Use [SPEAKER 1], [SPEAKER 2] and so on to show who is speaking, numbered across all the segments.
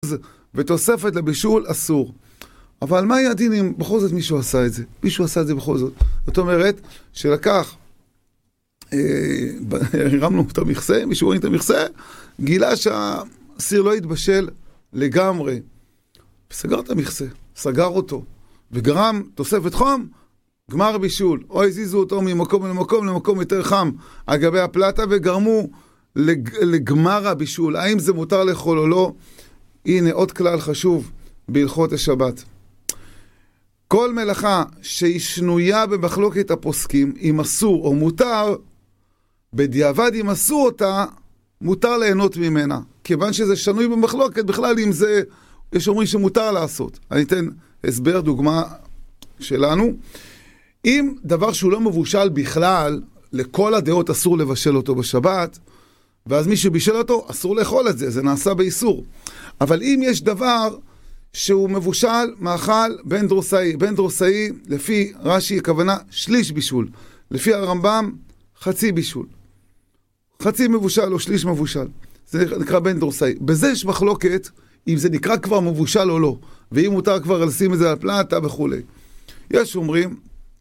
[SPEAKER 1] ותוספת לבישול אסור. אבל מה הדין אם בכל זאת מישהו עשה את זה? מישהו עשה את זה בכל זאת. זאת אומרת, שלקח, הרמנו את המכסה, מישהו רואה את המכסה, גילה שהסיר לא התבשל לגמרי. וסגר את המכסה, סגר אותו, וגרם תוספת חום, גמר בישול. או הזיזו אותו ממקום למקום, למקום יותר חם, על גבי הפלטה, וגרמו לגמר הבישול. האם זה מותר לאכול או לא? הנה עוד כלל חשוב בהלכות השבת. כל מלאכה שהיא שנויה במחלוקת הפוסקים, אם אסור או מותר, בדיעבד אם אסור אותה, מותר ליהנות ממנה. כיוון שזה שנוי במחלוקת, בכלל אם זה, יש אומרים שמותר לעשות. אני אתן הסבר, דוגמה שלנו. אם דבר שהוא לא מבושל בכלל, לכל הדעות אסור לבשל אותו בשבת, ואז מי שבישל אותו, אסור לאכול את זה, זה נעשה באיסור. אבל אם יש דבר שהוא מבושל, מאכל בן דרוסאי, בן דרוסאי, לפי רש"י, הכוונה שליש בישול, לפי הרמב"ם, חצי בישול. חצי מבושל או שליש מבושל. זה נקרא בן דרוסאי. בזה יש מחלוקת, אם זה נקרא כבר מבושל או לא, ואם מותר כבר לשים את זה על פלטה וכו'. יש אומרים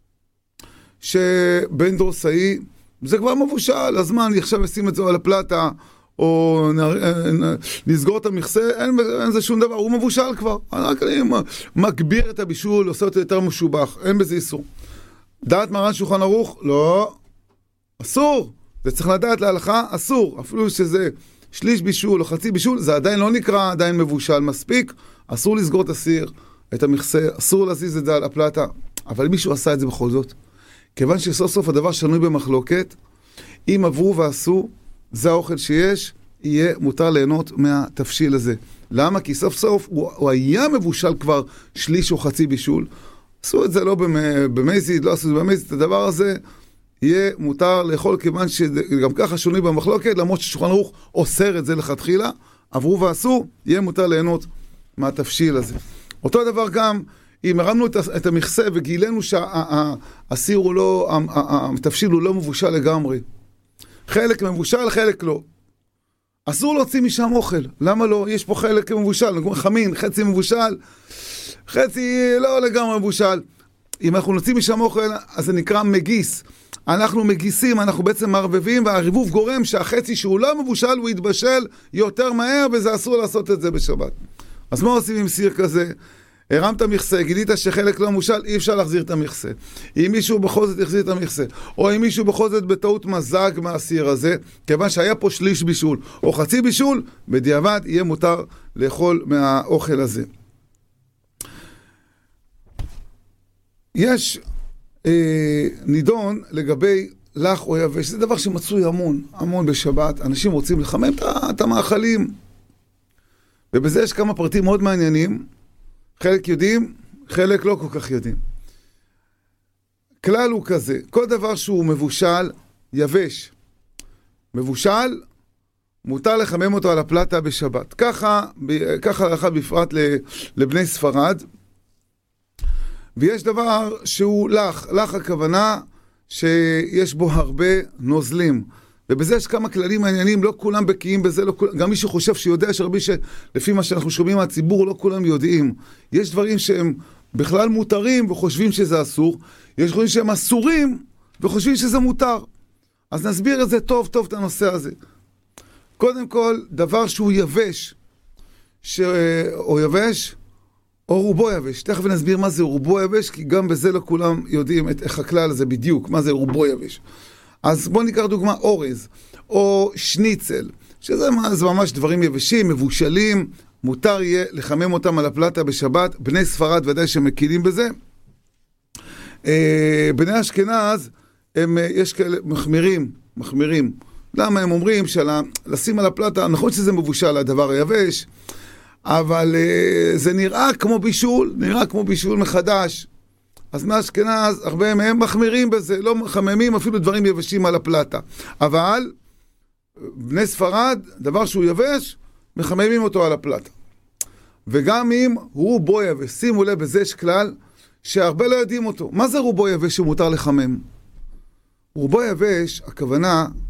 [SPEAKER 1] שבן דרוסאי, זה כבר מבושל, אז מה, אני עכשיו אשים את זה על הפלטה, או נסגור את המכסה, אין זה שום דבר, הוא מבושל כבר. רק אני מגביר את הבישול, עושה אותו יותר משובח, אין בזה איסור. דעת מרן שולחן ערוך? לא. אסור. זה צריך לדעת להלכה, אסור. אפילו שזה שליש בישול או חצי בישול, זה עדיין לא נקרא עדיין מבושל מספיק. אסור לסגור את הסיר, את המכסה, אסור להזיז את זה על הפלטה. אבל מישהו עשה את זה בכל זאת. כיוון שסוף סוף הדבר שנוי במחלוקת, אם עברו ועשו, זה האוכל שיש, יהיה מותר ליהנות מהתפשיל הזה. למה? כי סוף סוף הוא היה מבושל כבר שליש או חצי בישול. עשו את זה לא במזיד, לא עשו את זה במזיד. את הדבר הזה יהיה מותר לאכול, כיוון שגם ככה שונוי במחלוקת, למרות ששולחן ערוך אוסר את זה לכתחילה, עברו ועשו, יהיה מותר ליהנות מהתפשיל הזה. אותו דבר גם, אם הרמנו את המכסה וגילנו שהסיר הוא לא, התפשיל הוא לא מבושל לגמרי. חלק מבושל, חלק לא. אסור להוציא משם אוכל. למה לא? יש פה חלק מבושל, חמין, חצי מבושל, חצי לא לגמרי מבושל. אם אנחנו נוציא משם אוכל, אז זה נקרא מגיס. אנחנו מגיסים, אנחנו בעצם מערבבים, והערבוב גורם שהחצי שהוא לא מבושל, הוא יתבשל יותר מהר, וזה אסור לעשות את זה בשבת. אז מה עושים עם סיר כזה? הרמת מכסה, גילית שחלק לא מושל, אי אפשר להחזיר את המכסה. אם מישהו בכל זאת יחזיר את המכסה, או אם מישהו בכל זאת בטעות מזג מהסיר הזה, כיוון שהיה פה שליש בישול, או חצי בישול, בדיעבד יהיה מותר לאכול מהאוכל הזה. יש נידון לגבי לח או יבש, זה דבר שמצוי המון בשבת, אנשים רוצים לחמם את המאכלים, ובזה יש כמה פרטים מאוד מעניינים, חלק יודעים, חלק לא כל כך יודעים. כלל הוא כזה, כל דבר שהוא מבושל, יבש, מבושל, מותר לחמם אותו על הפלטה בשבת. ככה הלכה בפרט לבני ספרד, ויש דבר שהוא לח הכוונה שיש בו הרבה נוזלים, ובזה יש כמה כללים מעניינים, לא כולם בקיאים בזה, גם מי שחושב שיודע, שרבי שלפי מה שאנחנו שומעים מהציבור, לא כולם יודעים. יש דברים שהם בכלל מותרים וחושבים שזה אסור, יש דברים שהם אסורים וחושבים שזה מותר. אז נסביר את זה טוב את הנושא הזה. קודם כל, דבר שהוא יבש, או יבש, או רובו יבש. תכף נסביר מה זה רובו יבש, כי גם בזה לא כולם יודעים איך הכלל הזה בדיוק, מה זה רובו יבש. אז בואו ניקח דוגמה אורז, או שניצל, שזה ממש דברים יבשים, מבושלים, מותר יהיה לחמם אותם על הפלטה בשבת, בני ספרד ודאי שמקילים בזה. בני אשכנז, יש כאלה מחמירים. למה הם אומרים לשים על הפלטה, נכון שזה מבושל הדבר היבש, אבל זה נראה כמו בישול מחדש. אז מאשכנז, הרבה מהם מחמירים בזה, לא מחממים אפילו דברים יבשים על הפלטה. אבל בני ספרד, דבר שהוא יבש, מחממים אותו על הפלטה. וגם אם רובו יבש, שימו לב, בזה יש כלל שהרבה לא יודעים אותו. מה זה רובו יבש שמותר לחמם? רובו יבש, הכוונה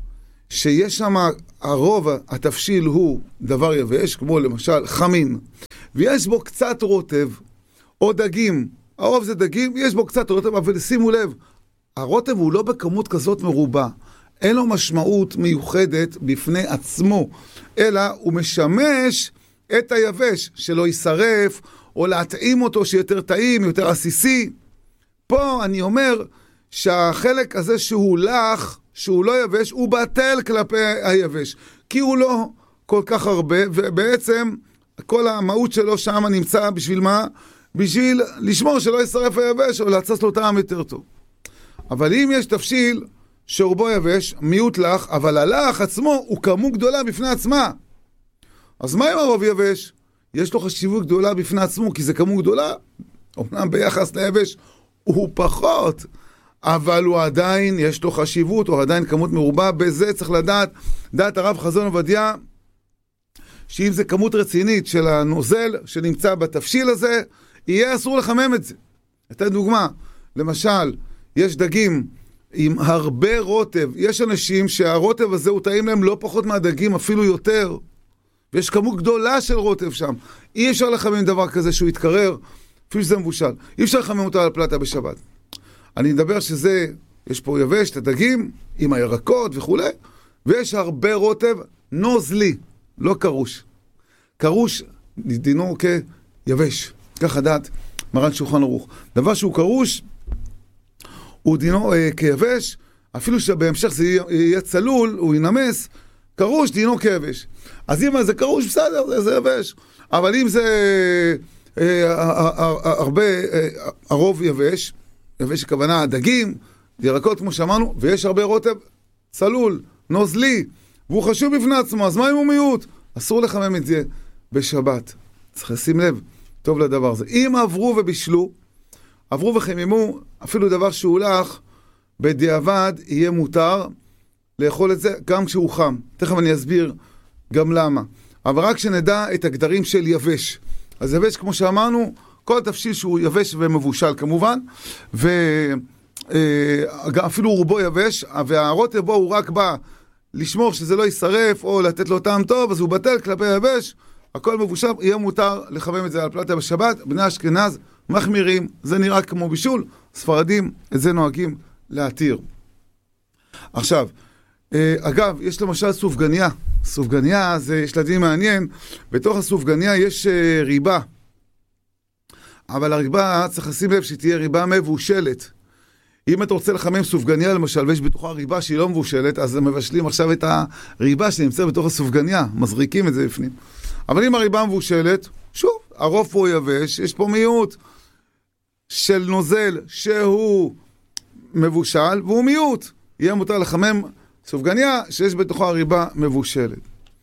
[SPEAKER 1] שיש שם, הרוב התבשיל הוא דבר יבש, כמו למשל חמין, ויש בו קצת רוטב, או דגים, הרוב זה דגים, יש בו קצת רוטב, אבל שימו לב, הרוטב הוא לא בכמות כזאת מרובה, אין לו משמעות מיוחדת בפני עצמו, אלא הוא משמש את היבש, שלא יישרף, או להתאים אותו שיותר טעים, יותר עסיסי. פה אני אומר שהחלק הזה שהוא לח, שהוא לא יבש, הוא בטל כלפי היבש, כי הוא לא כל כך הרבה, ובעצם כל המהות שלו שם נמצא בשביל מה? בשביל לשמור שלא יישרף היבש, או להצס לו טעם יותר טוב. אבל אם יש תבשיל שרובו יבש, מיעוט לח, אבל הלח עצמו הוא כמות גדולה בפני עצמה. אז מה אם הרוב יבש? יש לו חשיבות גדולה בפני עצמו, כי זה כמות גדולה, אומנם ביחס ליבש הוא פחות, אבל הוא עדיין, יש לו חשיבות, הוא עדיין כמות מרובה. בזה צריך לדעת, דעת הרב חזון עובדיה, שאם זה כמות רצינית של הנוזל שנמצא בתבשיל הזה, יהיה אסור לחמם את זה. אתן דוגמה, למשל, יש דגים עם הרבה רוטב, יש אנשים שהרוטב הזה הוא טעים להם לא פחות מהדגים, אפילו יותר, ויש כמות גדולה של רוטב שם. אי אפשר לחמם דבר כזה שהוא יתקרר, אפילו שזה מבושל. אי אפשר לחמם אותו על פלטה בשבת. אני מדבר שזה, יש פה יבש, את הדגים, עם הירקות וכו', ויש הרבה רוטב נוזלי, לא קרוש. קרוש דינו כיבש. ככה דעת מרן שולחן ערוך. דבר שהוא קרוש, הוא דינו כיבש, אפילו שבהמשך זה יהיה צלול, הוא ינמס, קרוש דינו כיבש. אז אם זה קרוש, בסדר, זה יבש. אבל אם זה הרבה, הרוב יבש, יבש הכוונה דגים, ירקות כמו שאמרנו, ויש הרבה רוטב צלול, נוזלי, והוא חשוב בפני עצמו, אז מה אם הוא מיעוט? אסור לחמם את זה בשבת. צריך לשים לב טוב לדבר הזה. אם עברו ובישלו, עברו וחיממו, אפילו דבר שהוא לך, בדיעבד יהיה מותר לאכול את זה גם כשהוא חם. תכף אני אסביר גם למה. אבל רק שנדע את הגדרים של יבש. אז יבש, כמו שאמרנו, כל תבשיל שהוא יבש ומבושל כמובן, ואפילו רובו יבש, והרוטב בו הוא רק בא לשמור שזה לא יישרף או לתת לו טעם טוב, אז הוא בטל כלפי יבש, הכל מבושל, יהיה מותר לחמם את זה על פלטה בשבת. בני אשכנז מחמירים, זה נראה כמו בישול, ספרדים את זה נוהגים להתיר. עכשיו, אגב, יש למשל סופגניה. סופגניה זה שלדים מעניין, בתוך הסופגניה יש ריבה, אבל הריבה צריך לשים לב שתהיה ריבה מבושלת. אם אתה רוצה לחמם סופגניה למשל, ויש בתוכה ריבה שהיא לא מבושלת, אז מבשלים עכשיו את הריבה שנמצא בתוך הסופגניה, מזריקים את זה בפנים. אבל אם הריבה מבושלת, שוב, הרוב פה יבש, יש פה מיעוט של נוזל שהוא מבושל, והוא מיעוט. יהיה מותר לחמם סופגניה שיש בתוכה ריבה מבושלת.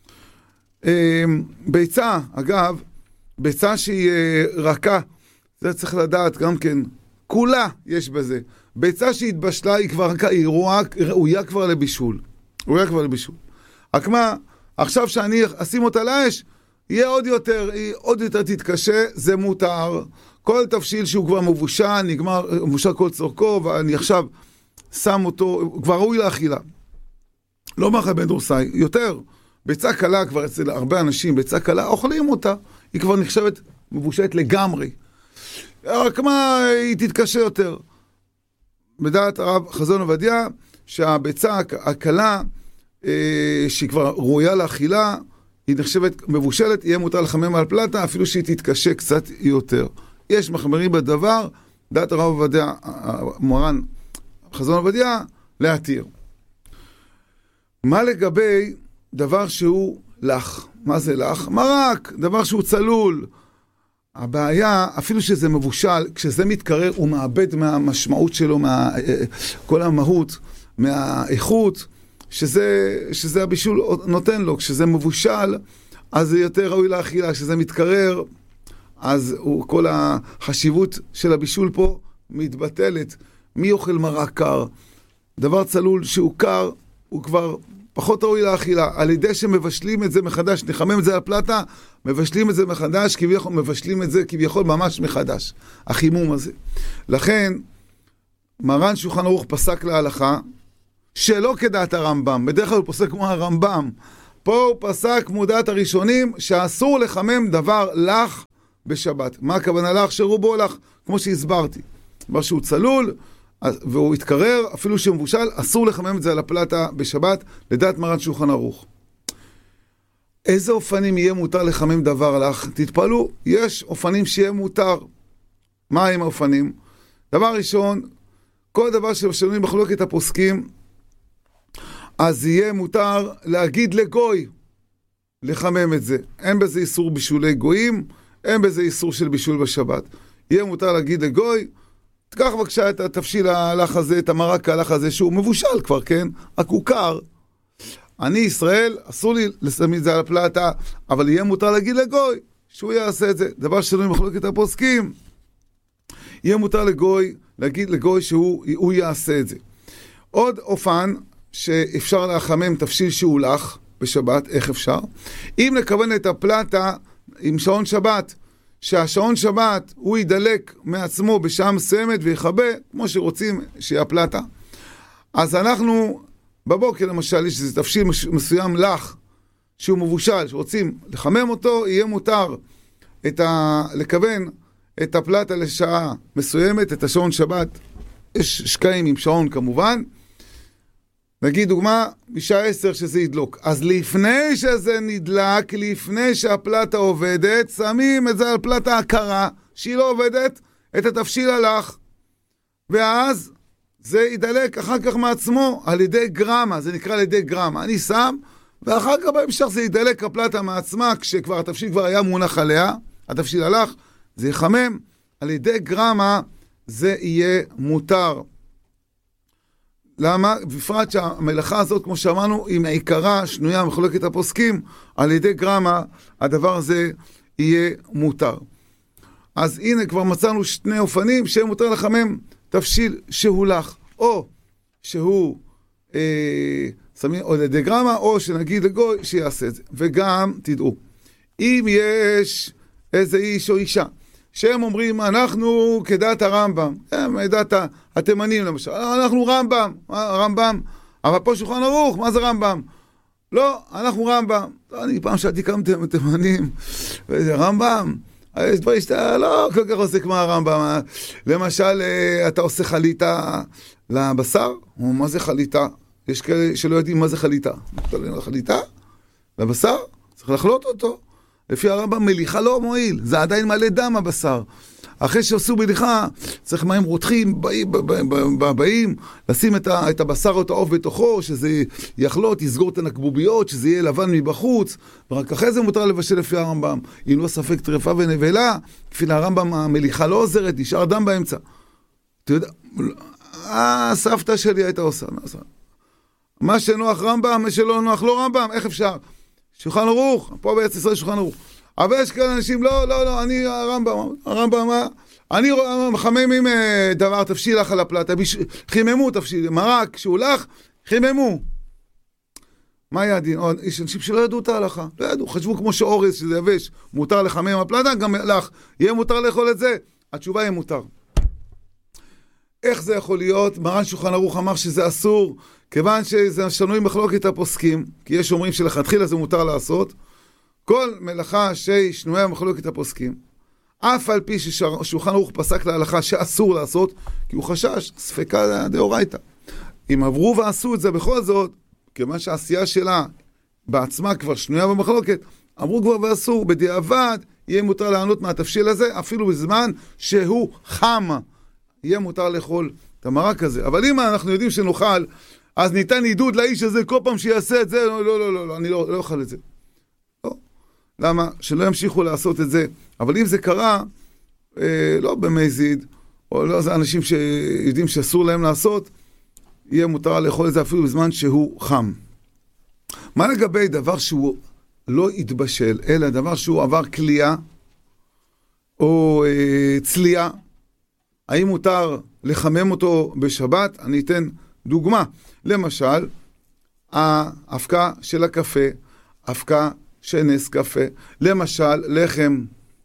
[SPEAKER 1] ביצה, אגב, ביצה שהיא רכה, זה צריך לדעת גם כן, כולה יש בזה. ביצה שהתבשלה היא כבר רכה, היא ראויה כבר לבישול. ראויה כבר לבישול. רק מה, עכשיו שאני אשים אותה לאש, יהיה עוד יותר, היא עוד יותר תתקשה, זה מותר. כל תבשיל שהוא כבר מבושל, נגמר, מבושל כל צורכו, ואני עכשיו שם אותו, כבר ראוי לאכילה. לא מאכל בן דורסאי, יותר. ביצה קלה כבר אצל הרבה אנשים, ביצה קלה, אוכלים אותה, היא כבר נחשבת מבושלת לגמרי. רק מה, היא תתקשה יותר. בדעת הרב חזון עובדיה, שהביצה הקלה, שהיא כבר ראויה לאכילה, היא נחשבת מבושלת, יהיה מותר לחמם על פלטה, אפילו שהיא תתקשה קצת יותר. יש מחמרים בדבר, דעת הרב עובדיה, מורן חזון עובדיה, להתיר. מה לגבי דבר שהוא לח? מה זה לח? מרק, דבר שהוא צלול. הבעיה, אפילו שזה מבושל, כשזה מתקרר, הוא מאבד מהמשמעות שלו, כל המהות, מהאיכות, שזה הבישול נותן לו. כשזה מבושל, אז זה יותר ראוי לאכילה. כשזה מתקרר, אז כל החשיבות של הבישול פה מתבטלת. מי אוכל מרק קר? דבר צלול שהוא קר, הוא כבר פחות ראוי לאכילה. על ידי שמבשלים את זה מחדש, נחמם את זה על פלטה, מבשלים את זה מחדש, כביכול, מבשלים את זה כביכול ממש מחדש, החימום הזה. לכן, מרן שולחן ערוך פסק להלכה, שלא כדעת הרמב"ם, בדרך כלל הוא פוסק כמו הרמב"ם, פה הוא פסק כמו דעת הראשונים, שאסור לחמם דבר לח בשבת. מה הכוונה לח? שרובו לח, כמו שהסברתי. דבר שהוא צלול, והוא יתקרר, אפילו שהוא מבושל, אסור לחמם את זה על הפלטה בשבת, לדעת מרן שולחן ערוך. איזה אופנים יהיה מותר לחמם דבר לח? תתפלו, יש אופנים שיהיה מותר. מה הם האופנים? דבר ראשון, כל דבר ששנויים מחלוקת הפוסקים, אז יהיה מותר להגיד לגוי לחמם את זה. אין בזה איסור בישולי גויים, אין בזה איסור של בישול בשבת. יהיה מותר להגיד לגוי, תקח בבקשה את התבשיל הלח הזה, את המרק הלח הזה, שהוא מבושל כבר, כן? רק הוא קר. אני ישראל, אסור לי לשים את זה על הפלטה, אבל יהיה מותר להגיד לגוי, שהוא יעשה את זה. דבר שנויים מחלוקת הפוסקים, יהיה מותר לגוי, להגיד לגוי שהוא יעשה את זה. עוד אופן שאפשר לחמם תבשיל שהוא לח בשבת, איך אפשר? אם נכוון את הפלטה עם שעון שבת, שהשעון שבת הוא ידלק מעצמו בשעה מסוימת ויחבא, כמו שרוצים שיהיה הפלטה. אז אנחנו בבוקר למשל, יש איזה תבשיל מסוים לח שהוא מבושל, שרוצים לחמם אותו, יהיה מותר לכוון את הפלטה לשעה מסוימת, את השעון שבת, יש שקעים עם שעון כמובן, נגיד דוגמה, בשעה 10 שזה ידלוק. אז לפני שזה נדלק, לפני שהפלטה עובדת, שמים את זה על פלטה הקרה, שהיא לא עובדת, את התבשיל הלח. ואז זה ידלק אחר כך מעצמו, על ידי גרמה, זה נקרא על ידי גרמה. אני שם, ואחר כך בהמשך זה ידלק הפלטה מעצמה, כשכבר התבשיל כבר היה מונח עליה, התבשיל הלח, זה יחמם, על ידי גרמה זה יהיה מותר. למה? בפרט שהמלאכה הזאת, כמו שאמרנו, היא מעיקרה שנויה מחלוקת הפוסקים, על ידי גרמה, הדבר הזה יהיה מותר. אז הנה כבר מצאנו שני אופנים שיהיה מותר לחמם תבשיל שהוא לח, או שהוא או על ידי גרמה, או שנגיד לגוי שיעשה את זה. וגם, תדעו, אם יש איזה איש או אישה, שהם אומרים, אנחנו כדעת הרמב"ם, דעת התימנים למשל, אנחנו רמב"ם, אבל פה שולחן ערוך, מה זה רמב"ם? לא, אנחנו רמב"ם. אני פעם שאלתי כמה תימנים, וזה רמב"ם, יש דברים שאתה לא כל כך עושה כמו הרמב"ם. למשל, אתה עושה חליטה לבשר, או מה זה חליטה? יש כאלה שלא יודעים מה זה חליטה. חליטה לבשר, צריך לחלוט אותו. לפי הרמב"ם מליחה לא מועיל, זה עדיין מלא דם הבשר. אחרי שעשו מליחה, צריך מים רותחים, באים, לשים את הבשר או את העוף בתוכו, שזה יחלוט, יסגור את הנקבוביות, שזה יהיה לבן מבחוץ, ורק אחרי זה מותר לבשל לפי הרמב"ם. אם לא ספק טרפה ונבלה, לפי הרמב"ם המליחה לא עוזרת, נשאר דם באמצע. אתה יודע, הסבתא שלי הייתה עושה, מה שנוח רמב"ם, מה שלא נוח לא רמב"ם, איך אפשר? שולחן ערוך, פה בארץ ישראל שולחן ערוך. אבל יש כאלה אנשים, לא, אני הרמב"ם, אני מחמם עם דבר תבשיל לח על הפלטה, חיממו תבשיל, מרק שהוא לח, חיממו. מה היה הדין? יש אנשים שלא ידעו את ההלכה, לא ידעו, חשבו כמו שאורז שזה יבש, מותר לחמם עם הפלטה, גם לח, יהיה מותר לאכול את זה? התשובה יהיה מותר. איך זה יכול להיות? מרן שולחן ערוך אמר שזה אסור, כיוון שזה שנוי מחלוקת הפוסקים, כי יש אומרים שלכתחילה זה מותר לעשות, כל מלאכה שהיא שנויה מחלוקת הפוסקים, אף על פי ששולחן ערוך פסק להלכה שאסור לעשות, כי הוא חשש, ספקה דאורייתא. אם עברו ועשו את זה בכל זאת, כיוון שהעשייה שלה בעצמה כבר שנויה במחלוקת, עברו כבר ועשו, בדיעבד יהיה מותר לענות מהתבשיל הזה, אפילו בזמן שהוא חם, יהיה מותר לאכול את המרק הזה. אבל אם אנחנו יודעים שנאכל, אז ניתן עידוד לאיש הזה כל פעם שיעשה את זה, לא, אני לא אוכל את זה. לא. למה? שלא ימשיכו לעשות את זה. אבל אם זה קרה, לא במזיד, או לא, זה אנשים שיודעים שאסור להם לעשות, יהיה מותר לאכול את זה אפילו בזמן שהוא חם. מה לגבי דבר שהוא לא התבשל, אלא דבר שהוא עבר קליעה, או צליעה, האם מותר לחמם אותו בשבת? אני אתן דוגמה. למשל, ההפקה של הקפה, הפקה של נס קפה. למשל, לחם.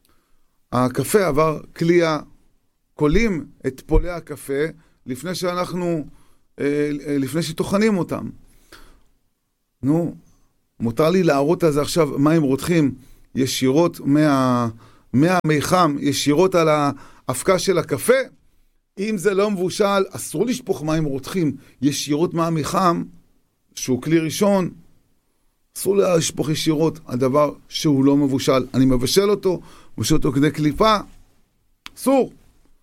[SPEAKER 1] הקפה עבר קליעה, קולים את פולי הקפה, לפני שאנחנו לפני שטוחנים אותם. נו, מותר לי להראות על זה עכשיו מים רותחים ישירות מהמיחם, ישירות על האבקה של הקפה. אם זה לא מבושל, אסור לשפוך מים רותחים ישירות מהמיחם, שהוא כלי ראשון. אסור לשפוך ישירות על דבר שהוא לא מבושל. אני מבשל אותו כדי קליפה. אסור.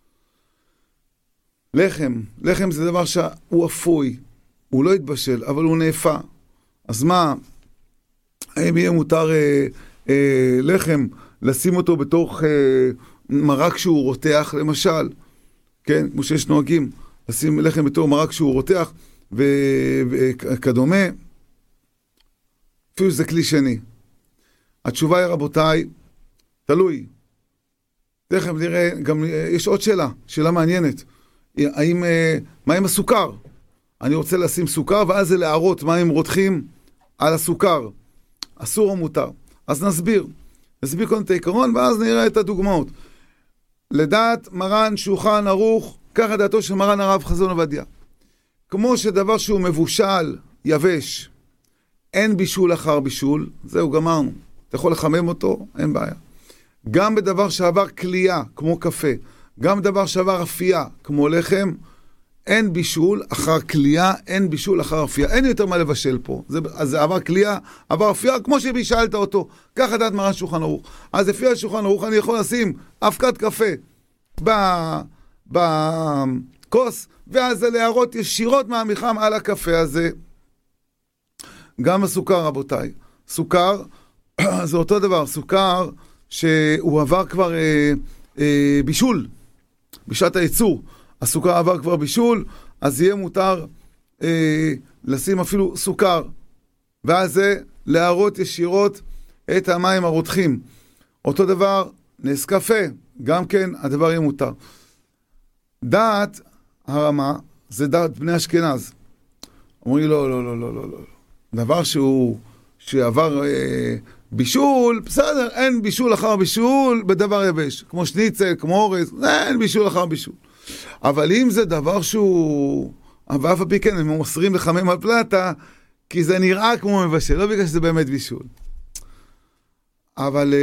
[SPEAKER 1] לחם זה דבר שהוא אפוי, הוא לא יתבשל, אבל הוא נאפה. אז מה, האם יהיה מותר לחם לשים אותו בתוך מרק שהוא רותח, למשל? כן, כמו שיש נוהגים, לשים לחם בתור מרק שהוא רותח וכדומה. אפילו זה כלי שני. התשובה היא, רבותיי, תלוי. תכף נראה, גם יש עוד שאלה מעניינת. מה עם הסוכר? אני רוצה לשים סוכר, ואז זה להראות מים רותחים על הסוכר. אסור או מותר? אז נסביר קודם את העיקרון, ואז נראה את הדוגמאות. לדעת מרן שולחן ערוך, ככה דעתו של מרן הרב חזון עובדיה. כמו שדבר שהוא מבושל, יבש, אין בישול אחר בישול, זהו, גמרנו. אתה יכול לחמם אותו, אין בעיה. גם בדבר שעבר קלייה, כמו קפה, גם דבר שעבר אפייה, כמו לחם, אין בישול אחר קלייה, אין בישול אחר אפייה. אין יותר מה לבשל פה. אז זה עבר קלייה, עבר אפייה, כמו שבישלת אותו. ככה דעת מרן שולחן ערוך. אז לפי השולחן ערוך אני יכול לשים אבקת קפה בכוס, ואז זה להראות ישירות מהמיחם על הקפה הזה. גם הסוכר, רבותיי. סוכר, זה אותו דבר. סוכר שהוא עבר כבר בישול, בשעת הייצור. הסוכר עבר כבר בישול, אז יהיה מותר לשים אפילו סוכר, ואז זה להראות ישירות את המים הרותחים. אותו דבר, נס קפה, גם כן הדבר יהיה מותר. דעת הרמה, זה דעת בני אשכנז. אומרים לא. דבר שעבר בישול, בסדר, אין בישול אחר בישול בדבר יבש. כמו שניצל, כמו אורז, אין בישול אחר בישול. אבל אם זה דבר שהוא, ואף הפי כן, הם מוסרים לחמם על פלטה, כי זה נראה כמו מבשל, לא בגלל שזה באמת בישול. אבל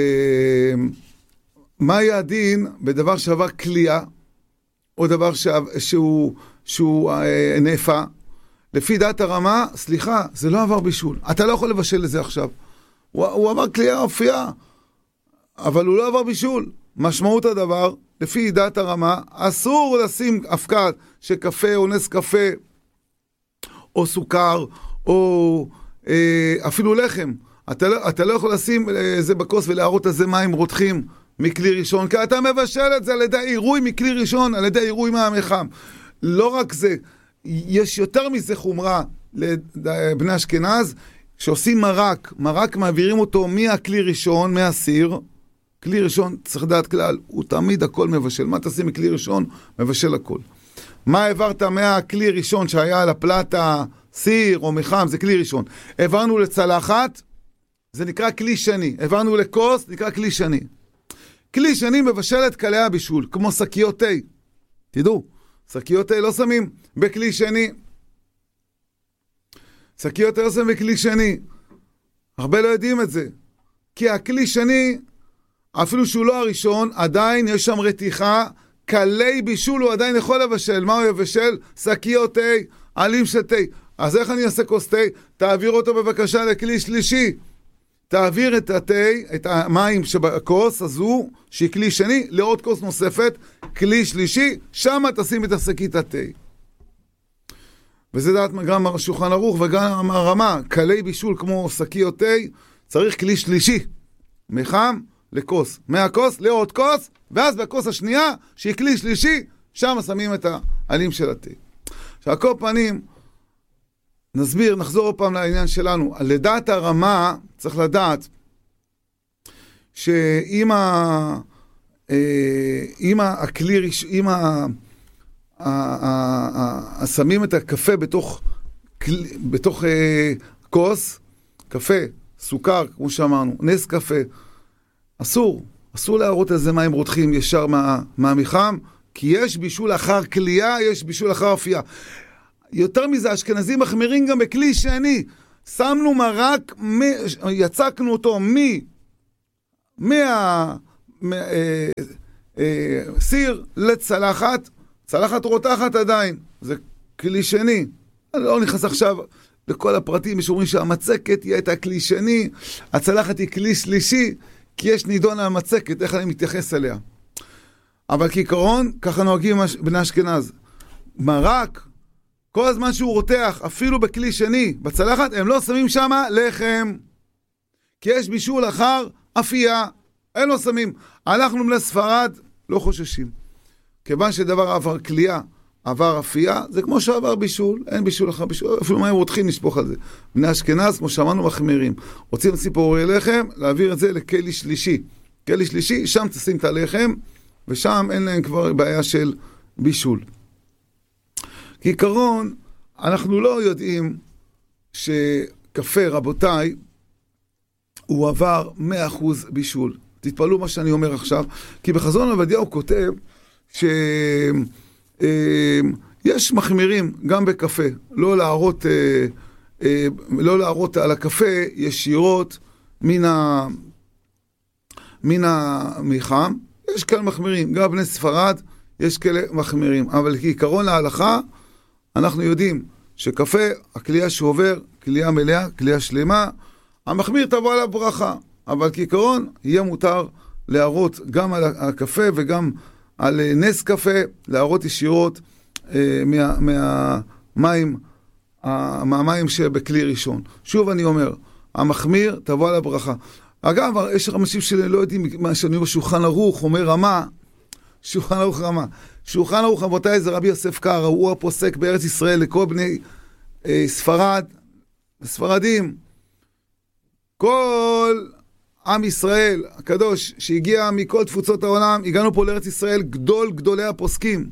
[SPEAKER 1] מה יהיה הדין בדבר שעבר קלייה, או דבר שהוא נאפה? לפי דעת הרמה, סליחה, זה לא עבר בישול. אתה לא יכול לבשל לזה עכשיו. הוא עבר קלייה אופייה, אבל הוא לא עבר בישול. משמעות הדבר, לפי דעת הרמה, אסור לשים אבקת של קפה או נס קפה, או סוכר, או אפילו לחם. אתה לא יכול לשים זה בכוס ולהראות על זה מים רותחים מכלי ראשון, כי אתה מבשל את זה על ידי עירוי מכלי ראשון, על ידי עירוי מהמיחם. לא רק זה, יש יותר מזה חומרה לבני אשכנז, שעושים מרק מעבירים אותו מהכלי ראשון, מהסיר. כלי ראשון, צריך לדעת כלל, הוא תמיד הכל מבשל. מה תשים מכלי ראשון? מבשל הכל. מה העברת מהכלי ראשון שהיה על הפלטה, סיר או מיחם, זה כלי ראשון. העברנו לצלחת, זה נקרא כלי שני. העברנו לכוס, נקרא כלי שני. כלי שני מבשל את קלי הבישול, כמו שקיות תה. תדעו, שקיות תה לא שמים בכלי שני. שקיות תה לא שמים בכלי שני. הרבה לא יודעים את זה. כי הכלי שני, אפילו שהוא לא הראשון, עדיין יש שם רתיחה, קלי בישול הוא עדיין יכול לבשל. מה הוא יבשל? שקיות תה, עלים של תה. אז איך אני אעשה כוס תה? תעביר אותו בבקשה לכלי שלישי. תעביר את התה, את המים שבכוס הזו, שהיא כלי שני, לעוד כוס נוספת, כלי שלישי, שם תשים את השקית התה. וזה דעת גם השולחן ערוך וגם הרמה, קלי בישול כמו שקיות תה, צריך כלי שלישי. מיחם לכוס, מהכוס לעוד כוס, ואז בכוס השנייה, שהיא כלי שלישי, שם שמים את העלים של התה. עכשיו, כל פנים, נחזור פעם לעניין שלנו. לדעת הרמה, צריך לדעת, שאם הכלי, אם שמים את הקפה בתוך כוס, קפה, סוכר, כמו שאמרנו, נס קפה, אסור להראות על זה מים רותחים ישר מהמיחם, כי יש בישול אחר קלייה, יש בישול אחר אפייה. יותר מזה, אשכנזים מחמירים גם בכלי שני. שמנו מרק, יצקנו אותו סיר לצלחת, צלחת רותחת עדיין. זה כלי שני. אני לא נכנס עכשיו לכל הפרטים, יש אומרים שהמצקת היא הייתה כלי שני, הצלחת היא כלי שלישי, כי יש נידון על המצקת, איך אני מתייחס אליה. אבל כעיקרון, ככה נוהגים בני אשכנז. מרק, כל הזמן שהוא רותח, אפילו בכלי שני, בצלחת, הם לא שמים שם לחם. כי יש בישול אחר אפייה, הם לא שמים. אנחנו לספרד, לא חוששים. כיוון שדבר עבר כלייה, עבר אפייה, זה כמו שעבר בישול, אין בישול אחר בישול, אפילו מה הם רותחים נשפוך על זה. בני אשכנז, כמו שאמרנו, מחמירים. רוצים ציפורי לחם, להעביר את זה לכלי שלישי. כלי שלישי, שם תשים את הלחם, ושם אין להם כבר בעיה של בישול. כעיקרון, אנחנו לא יודעים שקפה, רבותיי, הוא עבר 100% בישול. תתפלאו מה שאני אומר עכשיו, כי בחזון עובדיה הוא כותב שיש מחמירים גם בקפה, לא להראות על הקפה ישירות מן המיחם. יש כאלה מחמירים, גם בני ספרד יש כאלה מחמירים, אבל כעיקרון להלכה אנחנו יודעים שקפה, הכלייה שעובר, כלייה מלאה, כלייה שלמה, המחמיר תבוא עליו ברכה, אבל כעיקרון יהיה מותר להראות גם על הקפה וגם על נס קפה, להראות ישירות מהמים שבכלי ראשון. שוב אני אומר, המחמיר תבוא עליו ברכה. אגב, יש אנשים שלא יודעים מה שאני אומר, שולחן ערוך אומר רמה, שולחן ערוך רמה. שולחן ערוך, רבותיי, זה רבי יוסף קארה, הוא הפוסק בארץ ישראל לכל בני ספרדים. כל עם ישראל הקדוש שהגיע מכל תפוצות העולם, הגענו פה לארץ ישראל, גדולי הפוסקים,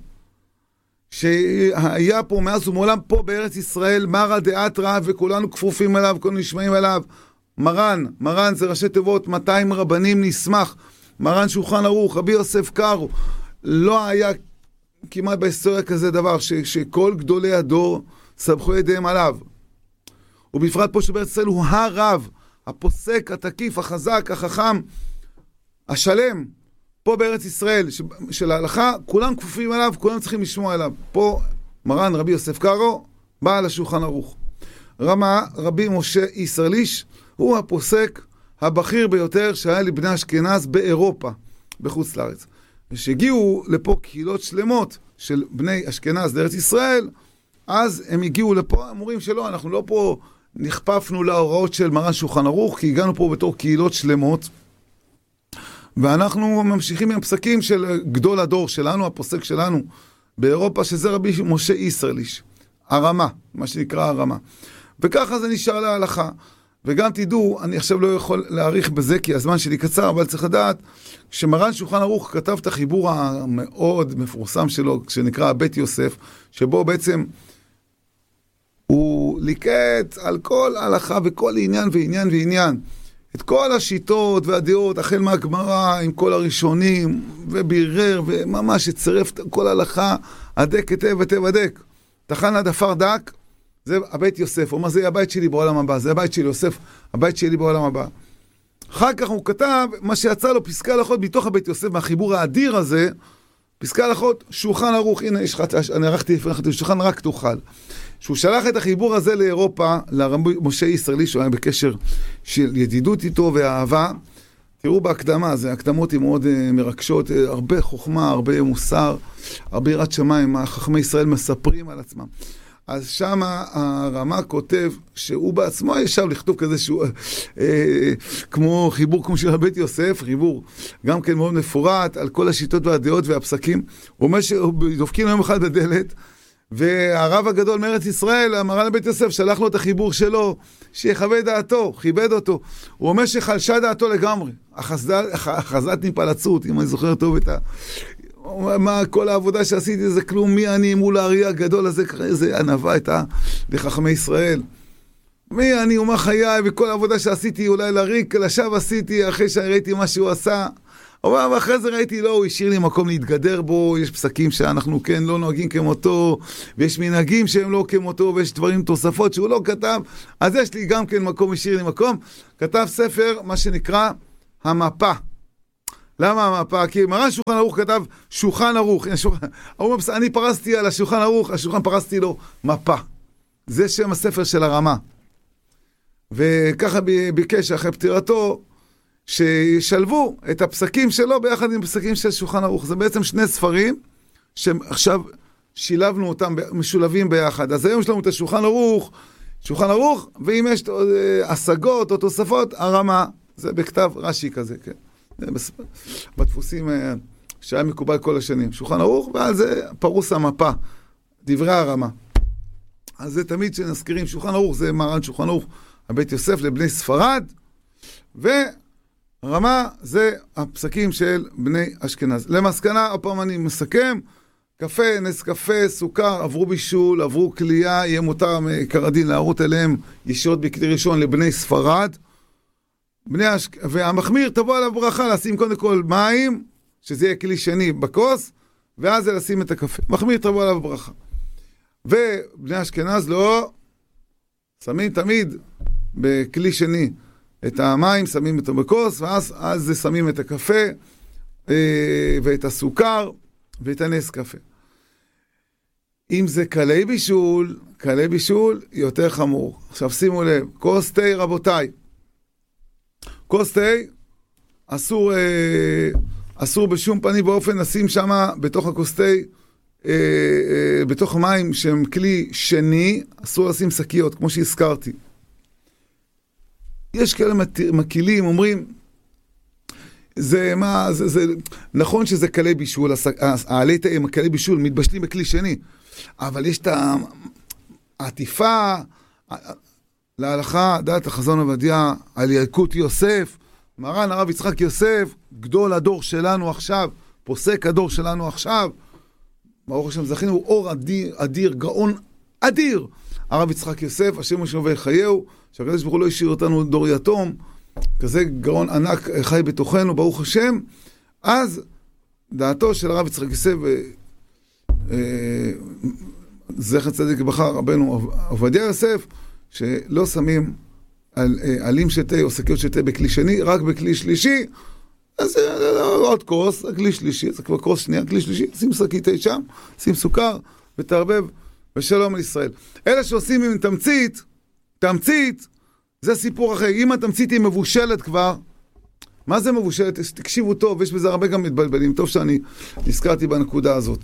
[SPEAKER 1] שהיה פה מאז ומעולם פה בארץ ישראל, מרא דאתרא, וכולנו כפופים אליו, כולנו נשמעים אליו. מרן זה ראשי תיבות, 200 רבנים נשמח, מרן שולחן ערוך, רבי יוסף קארו. לא היה כמעט בהיסטוריה כזה דבר, שכל גדולי הדור סבכו ידיהם עליו. ובפרט פה שבארץ ישראל הוא הרב, הפוסק, התקיף, החזק, החכם, השלם, פה בארץ ישראל, של ההלכה, כולם כפופים עליו, כולם צריכים לשמוע עליו. פה מרן רבי יוסף קארו, בעל השולחן ערוך. רמה רבי משה איסרליש, הוא הפוסק הבכיר ביותר שהיה לבני אשכנז באירופה, בחוץ לארץ. ושהגיעו לפה קהילות שלמות של בני אשכנז לארץ ישראל, אז הם הגיעו לפה, הם אומרים שלא, אנחנו לא פה נכפפנו להוראות של מרן שולחן ערוך, כי הגענו פה בתור קהילות שלמות, ואנחנו ממשיכים עם הפסקים של גדול הדור שלנו, הפוסק שלנו באירופה, שזה רבי משה איסרליש, הרמה, מה שנקרא הרמה. וככה זה נשאר להלכה. וגם תדעו, אני עכשיו לא יכול להאריך בזה, כי הזמן שלי קצר, אבל צריך לדעת, שמרן שולחן ערוך כתב את החיבור המאוד מפורסם שלו, שנקרא בית יוסף, שבו בעצם הוא ליקט על כל הלכה וכל עניין ועניין ועניין, את כל השיטות והדעות, החל מהגמרא עם כל הראשונים, ובירר, וממש הצרף כל הלכה, הדק היטב היטב הדק. תחן עד עפר דק, זה הבית יוסף, הוא אומר, זה הבית שלי בעולם הבא, זה הבית של יוסף, הבית שלי בעולם הבא. אחר כך הוא כתב, מה שיצא לו פסקי הלכות מתוך הבית יוסף, מהחיבור האדיר הזה, פסקי הלכות, שולחן ערוך, הנה, אני ערכתי לפני שולחן רק תוכל. שהוא שלח את החיבור הזה לאירופה, לרבי משה איסרליש, שהוא היה בקשר של ידידות איתו ואהבה. תראו בהקדמה, זה הקדמות מאוד מרגשות, הרבה חוכמה, הרבה מוסר, הרבה יראת שמיים, חכמי ישראל מספרים על עצמם. אז שם הרמה כותב שהוא בעצמו ישב לכתוב כזה שהוא כמו חיבור כמו של בית יוסף, חיבור גם כן מאוד מפורט על כל השיטות והדעות והפסקים. הוא אומר שדופקים יום אחד בדלת, והרב הגדול מארץ ישראל, המרן לבית יוסף, שלח לו את החיבור שלו, שיחווה דעתו, כיבד אותו. הוא אומר שחלשה דעתו לגמרי. אחזת נפלצות, אם אני זוכר טוב את מה כל העבודה שעשיתי זה כלום, מי אני מול האריה הגדול הזה, איזה ענווה הייתה לחכמי ישראל. מי אני ומה חיי, וכל העבודה שעשיתי אולי לריק, לשווא עשיתי אחרי שראיתי מה שהוא עשה. אבל אחרי זה ראיתי, לא, הוא השאיר לי מקום להתגדר בו, יש פסקים שאנחנו כן לא נוהגים כמותו, ויש מנהגים שהם לא כמותו, ויש דברים תוספות שהוא לא כתב, אז יש לי גם כן מקום, השאיר לי מקום. כתב ספר, מה שנקרא, המפה. למה המפה? כי מרן שולחן ערוך כתב שולחן ערוך. אני פרסתי על השולחן ערוך, השולחן פרסתי לו מפה. זה שם הספר של הרמה. וככה ביקש אחרי פטירתו, שישלבו את הפסקים שלו ביחד עם פסקים של שולחן ערוך. זה בעצם שני ספרים שעכשיו שילבנו אותם, משולבים ביחד. אז היום יש לנו את שולחן ערוך, ואם יש השגות או תוספות, הרמה. זה בכתב רש"י כזה, כן. בדפוסים שהיה מקובל כל השנים. שולחן ערוך, ועל זה פרוס המפה, דברי הרמה. אז זה תמיד שנזכירים שולחן ערוך, זה מרן שולחן ערוך, הבית יוסף לבני ספרד, ורמה זה הפסקים של בני אשכנז. למסקנה, הפעם אני מסכם, קפה, נס קפה, סוכר, עברו בישול, עברו כלייה, יהיה מותר כרדין להראות אליהם ישירות בכלי ראשון לבני ספרד, והמחמיר תבוא עליו ברכה, לשים קודם כל מים, שזה יהיה כלי שני בכוס, ואז זה לשים את הקפה. מחמיר תבוא עליו ברכה. ובני אשכנז לא, שמים תמיד בכלי שני את המים, שמים אותו בכוס, ואז זה שמים את הקפה, ואת הסוכר, ואת הנס קפה. אם זה קלי בישול יותר חמור. עכשיו שימו לב, כוס תה רבותיי, כוס תה, אסור בשום פנים באופן לשים שם בתוך הכוס תה, בתוך מים שהם כלי שני, אסור לשים שקיות, כמו שהזכרתי. יש כאלה מקילים, אומרים, זה נכון שזה קלי בישול, העלי תה הם קלי בישול, מתבשלים בכלי שני, אבל יש את העטיפה, להלכה, דעת החזון עובדיה, על ילקוט יוסף, מרן הרב יצחק יוסף, גדול הדור שלנו עכשיו, פוסק הדור שלנו עכשיו, ברוך השם זכינו, אור אדיר, גאון אדיר, הרב יצחק יוסף, השם ישמור ויחייהו, שהקדוש ברוך הוא לא השאיר אותנו דור יתום, כזה גאון ענק חי בתוכנו, ברוך השם. אז דעתו של הרב יצחק יוסף, זכר צדיק לברכה, רבנו עובדיה יוסף, שלא שמים עלים של תה או שקיות של תה בכלי שני, רק בכלי שלישי, אז עוד כוס, כלי שלישי, זה כבר כוס שנייה, כלי שלישי, שים שקית תה שם, שים סוכר ותערבב, ושלום על ישראל. אלה שעושים עם תמצית, זה סיפור אחר. אם התמצית היא מבושלת כבר, מה זה מבושלת? תקשיבו טוב, יש בזה הרבה גם מתבלבלים, טוב שאני נזכרתי בנקודה הזאת.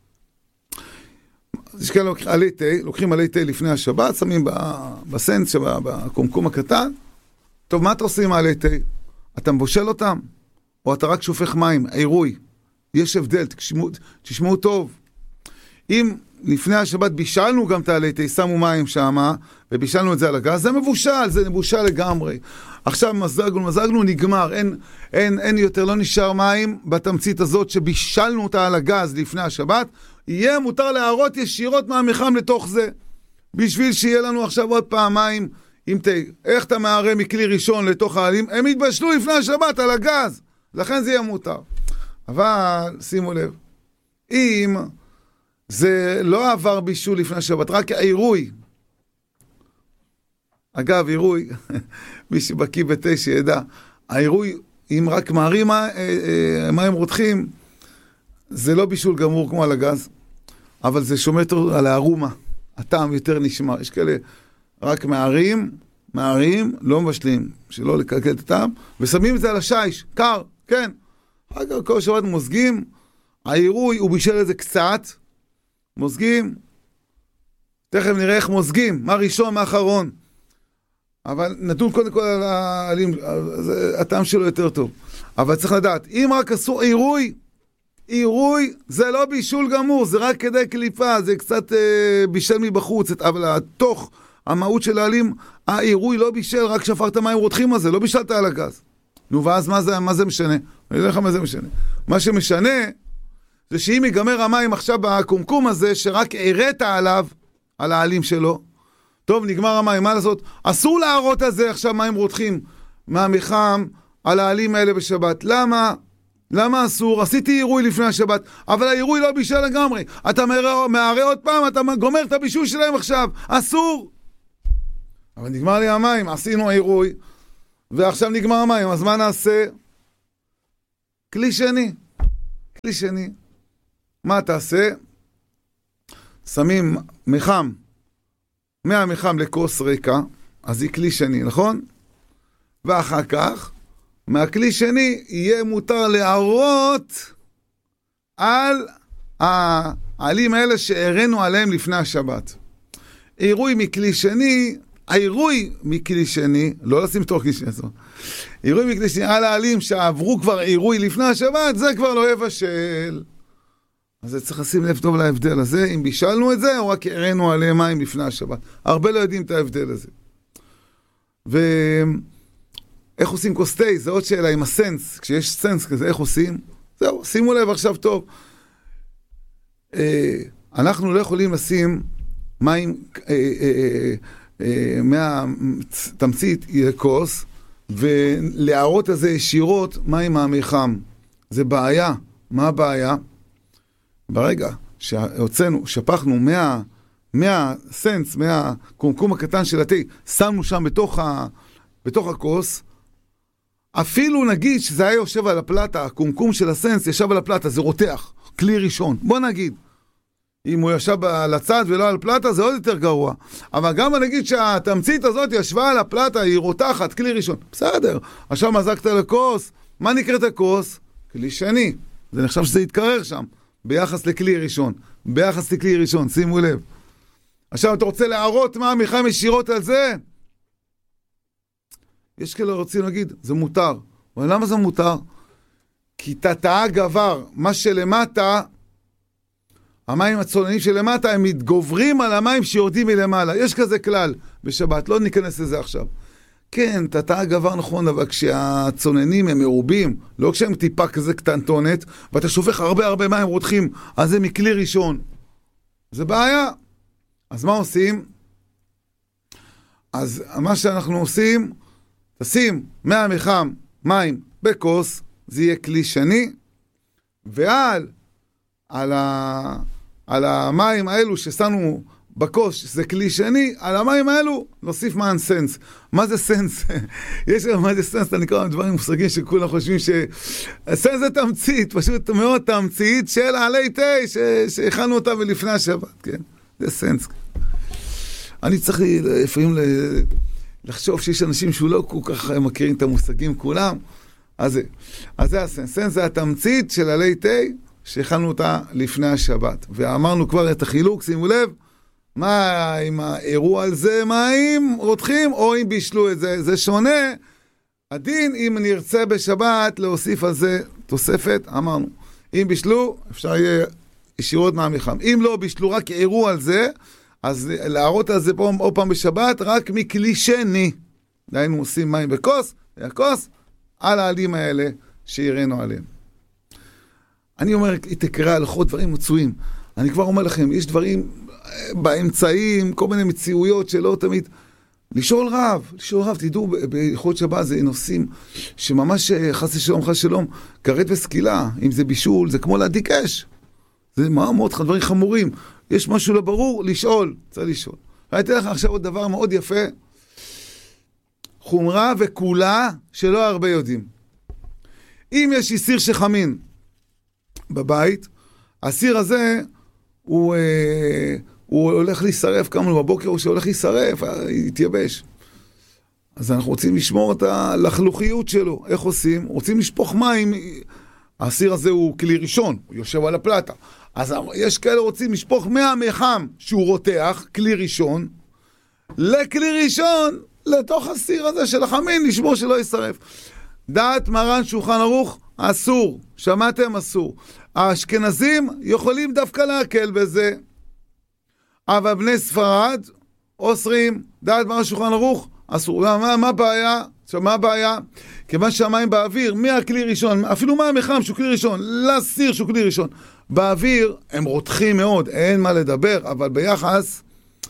[SPEAKER 1] יש כאלה לוקחים עלי תה לפני השבת, שמים בסנס, בקומקום הקטן. טוב, מה אתה עושה עם עלי תה? אתה מבושל אותם? או אתה רק שופך מים, עירוי? יש הבדל, תשמעו טוב. אם לפני השבת בישלנו גם את העלי תה, שמו מים שם, ובישלנו את זה על הגז, זה מבושל לגמרי. עכשיו מזגנו, נגמר, אין יותר, לא נשאר מים בתמצית הזאת שבישלנו אותה על הגז לפני השבת, יהיה מותר להערות ישירות מהמחם לתוך זה, בשביל שיהיה לנו עכשיו עוד פעמיים עם תה. איך אתה מערה מכלי ראשון לתוך העלים? הם התבשלו לפני השבת על הגז, לכן זה יהיה מותר. אבל שימו לב, אם זה לא עבר בישול לפני השבת, רק עירוי. אגב, עירוי, מי שבקיא בתה שידע, העירוי, אם רק מערים מים רותחים, זה לא בישול גמור כמו על הגז, אבל זה שומר על הארומה, הטעם יותר נשמר. יש כאלה רק מערים, לא מבשלים, שלא לקלקל את הטעם, ושמים את זה על השיש, קר, כן. אגב, כל שבת מוזגים, העירוי הוא בישל את זה קצת, מוזגים, תכף נראה איך מוזגים, מה ראשון, מה אחרון. אבל נדון קודם כל על העלים, הטעם שלו יותר טוב. אבל צריך לדעת, אם רק אסור עירוי זה לא בישול גמור, זה רק כדי קליפה, זה קצת בישל מבחוץ, אבל התוך המהות של העלים, העירוי לא בישל, רק שפרת מים רותחים הזה, לא בישלת על הגז. נו, ואז מה זה משנה? אני יודע לך מה זה משנה. מה שמשנה, זה שאם ייגמר המים עכשיו בקומקום הזה, שרק הראת עליו, על העלים שלו, טוב, נגמר המים, מה לעשות? אסור להראות על זה עכשיו מים רותחים מהמחם על העלים האלה בשבת. למה? למה אסור? עשיתי עירוי לפני השבת, אבל העירוי לא בישל לגמרי. אתה מערה עוד פעם, אתה גומר את הבישול שלהם עכשיו. אסור! אבל נגמר לי המים, עשינו עירוי, ועכשיו נגמר המים, אז מה נעשה? כלי שני. כלי שני. מה תעשה? שמים מחם, מהמחם לכוס ריקה, אז היא כלי שני, נכון? ואחר כך, מהכלי שני יהיה מותר להראות על העלים האלה שהראינו עליהם לפני השבת. עירוי מכלי שני, העירוי מכלי שני, לא לשים תוך כלי שני, עירוי מכלי שני, על העלים שעברו כבר עירוי לפני השבת, זה כבר לא יבשל. אז צריך לשים לב טוב להבדל הזה, אם בישלנו את זה, או רק הראינו עליהם מים לפני השבת. הרבה לא יודעים את ההבדל הזה. איך עושים כוס תה? זה עוד שאלה עם הסנס. כשיש סנס כזה, איך עושים? זהו, שימו לב עכשיו טוב. אנחנו לא יכולים לשים מים מהתמצית לכוס, ולהראות הזה ישירות מים מהמיחם. זה בעיה. מה הבעיה? ברגע שהוצאנו, שפכנו מהסנס, מהקומקום הקטן של התה, שמנו שם בתוך הכוס, אפילו נגיד שזה היה יושב על הפלטה, הקומקום של הסנס ישב על הפלטה, זה רותח, כלי ראשון. בוא נגיד, אם הוא ישב על הצד ולא על הפלטה, זה עוד יותר גרוע. אבל גם נגיד שהתמצית הזאת ישבה על הפלטה, היא רותחת, כלי ראשון. בסדר, עכשיו מזקת לכוס, מה נקראת הכוס? כלי שני. זה נחשב שזה יתקרר שם. ביחס לכלי ראשון, ביחס לכלי ראשון, שימו לב. עכשיו אתה רוצה להראות מה המחם ישירות על זה? יש כאלה רוצים להגיד, זה מותר. אבל למה זה מותר? כי תתאה גבר, מה שלמטה, המים הצוננים שלמטה, הם מתגוברים על המים שיורדים מלמעלה. יש כזה כלל בשבת, לא ניכנס לזה עכשיו. כן, תתאה גבר נכון, אבל כשהצוננים הם מרובים, לא כשהם טיפה כזה קטנטונת, ואתה שופך הרבה מים רותחים, אז זה מכלי ראשון. זה בעיה. אז מה עושים? אז מה שאנחנו עושים, תשים מהמחם מים בכוס, זה יהיה כלי שני, ועל המים האלו ששנו בכוס, שזה כלי שני, על המים האלו נוסיף מען סנס. מה זה סנס? יש לנו מה זה סנס, אתה נקרא דברים מושגים שכולם חושבים סנס זה תמצית, פשוט מאוד תמצית של עלי תה, שהכנו אותה לפני השבת, כן? זה סנס. אני צריך לפעמים לחשוב שיש אנשים שהוא לא כל כך מכירים את המושגים כולם, אז זה הסנס. סנס זה התמצית של עלי תה, שהכנו אותה לפני השבת. ואמרנו כבר את החילוק, שימו לב, מה אם הראו על זה מים רותחים, או אם בישלו את זה, זה שונה. הדין, אם נרצה בשבת להוסיף על זה תוספת, אמרנו, אם בישלו, אפשר יהיה ישירות מהמחם. אם לא בישלו, רק הראו על זה, אז להראות על זה עוד פעם בשבת, רק מכלי שני. דיינו עושים מים בכוס, והכוס על העלים האלה שהראינו עליהם. אני אומר, תקרא הלכות דברים מצויים. אני כבר אומר לכם, יש דברים באמצעים, כל מיני מציאויות שלא תמיד. לשאול רב, תדעו, בהלכות שבת זה נושאים שממש חס שלום, כרת וסקילה, אם זה בישול, זה כמו להדליק אש. זה מאוד דברים חמורים. יש משהו לא ברור, לשאול, צריך לשאול. אני אתן לך עכשיו עוד דבר מאוד יפה, חומרה וכולה שלא הרבה יודעים. אם יש סיר שחמין בבית, הסיר הזה הוא הולך להישרף, קמנו בבוקר, הוא שהולך להישרף, יתייבש. אז אנחנו רוצים לשמור את הלחלוכיות שלו. איך עושים? רוצים לשפוך מים. הסיר הזה הוא כלי ראשון, הוא יושב על הפלטה. אז יש כאלה רוצים לשפוך מהמחם שהוא רותח, כלי ראשון, לכלי ראשון, לתוך הסיר הזה של החמין, לשמור שלא יישרף. דעת מרן שולחן ערוך, אסור. שמעתם? אסור. האשכנזים יכולים דווקא להקל בזה. אבל בני ספרד, אוסרים, דעת מרן שולחן ערוך, אסור. מה הבעיה? עכשיו, מה הבעיה? כיוון שהמים באוויר, מהכלי ראשון, אפילו מהמחם שהוא כלי ראשון, לסיר שהוא כלי ראשון, באוויר הם רותחים מאוד, אין מה לדבר, אבל ביחס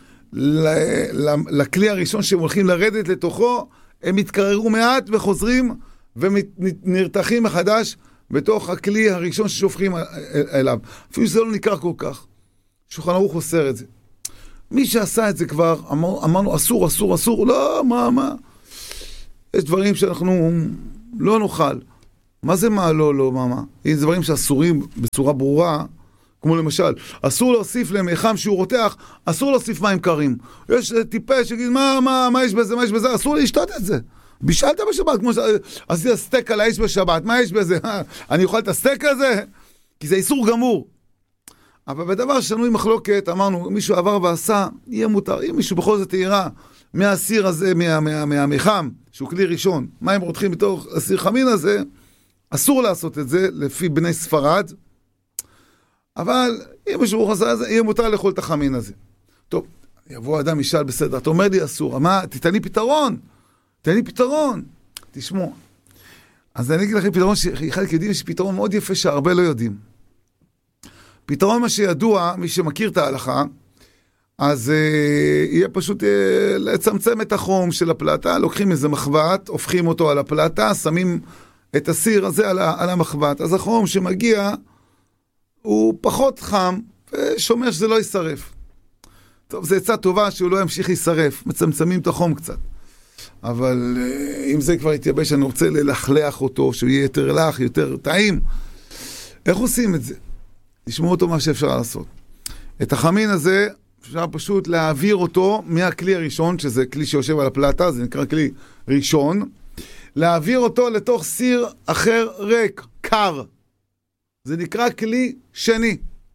[SPEAKER 1] לכלי הראשון שהם הולכים לרדת לתוכו, הם מתקררו מעט וחוזרים ונרתחים מחדש בתוך הכלי הראשון ששופכים אליו. אפילו שזה לא ניכר כל כך. שולחן ערוך אוסר את זה. מי שעשה את זה כבר, אמרנו אסור, אסור, אסור, לא, מה? יש דברים שאנחנו לא נאכל. מה זה מה? לא, מה? יש דברים שאסורים בצורה ברורה, כמו למשל, אסור להוסיף למיחם שהוא רותח, אסור להוסיף מים קרים. יש טיפש שיגיד, מה יש בזה, מה יש בזה? אסור לשתות את זה. בישלת בשבת, כמו שעשיתי הסטייק על האש בשבת, מה יש בזה? אני אוכל את הסטייק הזה? כי זה איסור גמור. אבל בדבר שנוי מחלוקת, אמרנו, מישהו עבר ועשה, יהיה מותר. אם מישהו בכל זאת יראה מהסיר הזה, מהמיחם, שהוא כלי ראשון, מים רותחים בתוך הסיר חמין הזה, אסור לעשות את זה, לפי בני ספרד, אבל אם מישהו עשה את זה, יהיה מותר לאכול את החמין הזה. טוב, יבוא אדם ישאל בסדר, אתה אומר לי אסור, מה? תתן לי פתרון. תשמעו. אז אני אגיד לכם פתרון שחלק יודעים, יש פתרון מאוד יפה שהרבה לא יודעים. פתרון מה שידוע, מי שמכיר את ההלכה, אז יהיה פשוט לצמצם את החום של הפלטה, לוקחים איזה מחבת, הופכים אותו על הפלטה, שמים את הסיר הזה על המחבת. אז החום שמגיע הוא פחות חם, ושומר שזה לא יישרף. טוב, זו עצה טובה שהוא לא ימשיך להישרף, מצמצמים את החום קצת. אבל אם זה כבר יתייבש, אני רוצה ללכלח אותו, שהוא יהיה יותר לח, יותר טעים. איך עושים את זה? תשמעו אותו מה שאפשר לעשות. את החמין הזה אפשר פשוט להעביר אותו מהכלי הראשון, שזה כלי שיושב על הפלטה, זה נקרא כלי ראשון, להעביר אותו לתוך סיר אחר ריק, קר. זה נקרא כלי שני.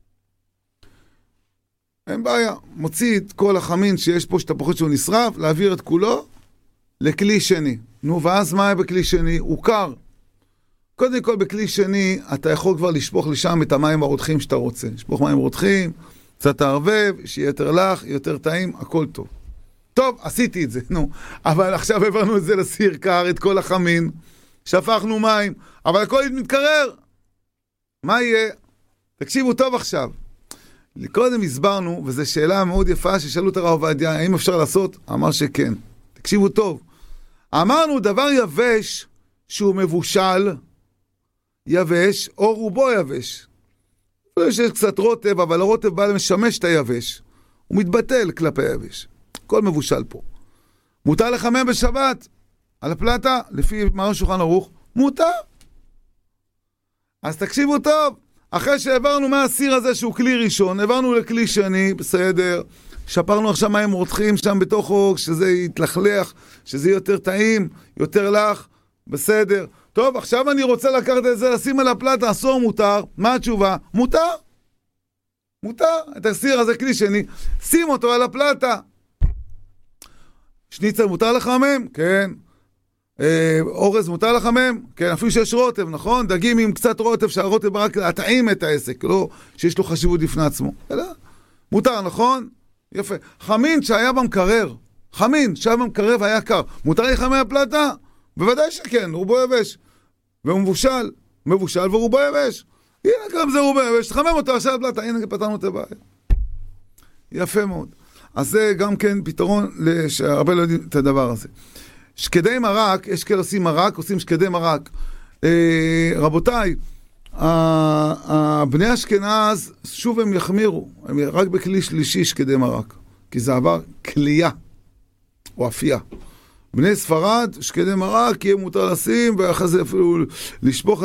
[SPEAKER 1] אין בעיה. מוציא את כל החמין שיש פה, שאתה פחות שהוא נשרף, להעביר את כולו לכלי שני. נו, ואז מה היה בכלי שני? הוא קר. קודם כל בכלי שני, אתה יכול כבר לשפוך לשם את המים הרותחים שאתה רוצה. לשפוך מים רותחים, קצת תערבב, שיהיה יותר לח, יותר טעים, הכל טוב. טוב, עשיתי את זה, נו. אבל עכשיו העברנו את זה לסיר קר, את כל החמין, שפכנו מים, אבל הכל מתקרר. מה יהיה? תקשיבו טוב עכשיו. קודם הסברנו, וזו שאלה מאוד יפה ששאלו את הרב עובדיה, האם אפשר לעשות? אמר שכן. תקשיבו טוב. אמרנו דבר יבש שהוא מבושל, יבש, או רובו יבש. יש קצת רוטב, אבל הרוטב בא למשמש את היבש. הוא מתבטל כלפי היבש. הכל מבושל פה. מותר לחמם בשבת על הפלטה, לפי מרן שולחן ערוך, מותר. אז תקשיבו טוב, אחרי שהעברנו מהסיר הזה שהוא כלי ראשון, העברנו לכלי שני, בסדר, שפרנו עכשיו מים רותחים שם בתוכו, שזה יתלכלך, שזה יותר טעים, יותר לח, בסדר. טוב, עכשיו אני רוצה לקחת את זה, לשים על הפלטה, אסור מותר. מה התשובה? מותר. מותר. את הסיר הזה כלי שני, שים אותו על הפלטה. שניצל מותר לחמם? כן. אורז מותר לחמם? כן, אפילו שיש רוטב, נכון? דגים עם קצת רוטב, שהרוטב רק להטעים את העסק, לא שיש לו חשיבות לפני עצמו. אלא, מותר, נכון? יפה. חמין שהיה במקרר, והיה קר, מותר לחמם הפלטה? בוודאי שכן, רובו יבש. והוא מבושל ורובו יבש. הנה גם זה רובו יבש, תחמם אותו עכשיו הפלטה, הנה פתרנו את הבעיה. יפה מאוד. אז זה גם כן פתרון שהרבה לא יודעים את הדבר הזה. שקדי מרק, יש כאלה עושים מרק, עושים שקדי מרק. רבותיי, בני אשכנז, שוב הם יחמירו, הם רק בכלי שלישי שקדי מרק, כי זה עבר כלייה, או אפייה. בני ספרד, שקדי מרק, יהיה מותר לשים, ואחרי זה אפילו לשפוך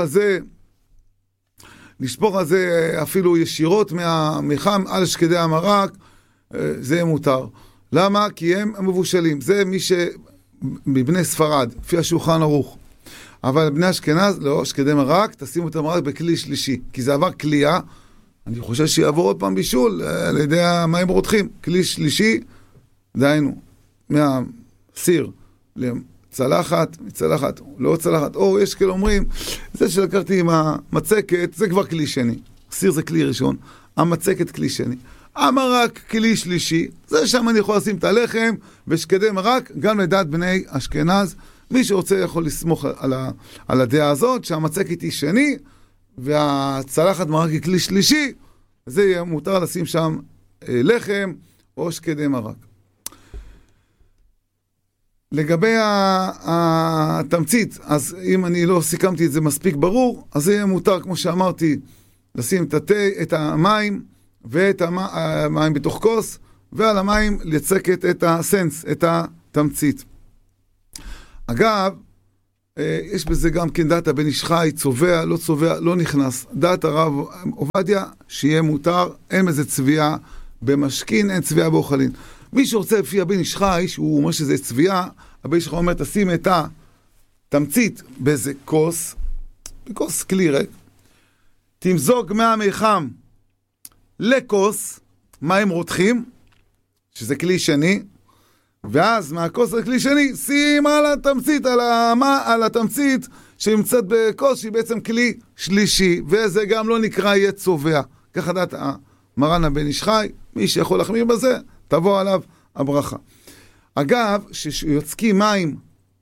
[SPEAKER 1] על זה אפילו ישירות מהמיחם על שקדי המרק, זה יהיה מותר. למה? כי הם מבושלים. זה מי מבני ספרד, לפי השולחן ערוך. אבל בני אשכנז, לא, שקדי מרק, תשימו את המרק בכלי שלישי, כי זה עבר כלייה, אני חושב שיעבור עוד פעם בישול, על ידי המים רותחים. כלי שלישי, דהיינו, מהסיר לצלחת, מצלחת, לא צלחת, או יש כאלה אומרים, זה שלקחתי עם המצקת, זה כבר כלי שני. סיר זה כלי ראשון, המצקת כלי שני. המרק כלי שלישי, זה שם אני יכול לשים את הלחם ושקדי מרק, גם לדעת בני אשכנז. מי שרוצה יכול לסמוך על הדעה הזאת, שהמצקת היא שני, והצלחת מרק היא כלי שלישי, זה יהיה מותר לשים שם לחם או שקדי מרק. לגבי התמצית, אז אם אני לא סיכמתי את זה מספיק ברור, אז זה יהיה מותר, כמו שאמרתי, לשים את המים ואת המים בתוך כוס, ועל המים לצקת את הסנס, את התמצית. אגב, יש בזה גם כן דעת הבן איש חי, צובע, לא צובע, לא נכנס. דעת הרב עובדיה, שיהיה מותר, אין איזה צביעה במשכין, אין צביעה באוכלין. מי שרוצה לפי הבן איש חי, שהוא אומר שזה צביעה, הבן איש חי אומר, תשים את התמצית באיזה כוס, בכוס כלי ריק, תמזוג מהמי חם לכוס, מים רותחים, שזה כלי שני, ואז מהכוס לכלי שני, שים על התמצית, על התמצית שנמצאת בכוס, שהיא בעצם כלי שלישי, וזה גם לא נקרא יהיה צובע. ככה דעת מרן הבן איש חי, מי שיכול להחמיר בזה, תבוא עליו הברכה. אגב, שיוצקים מים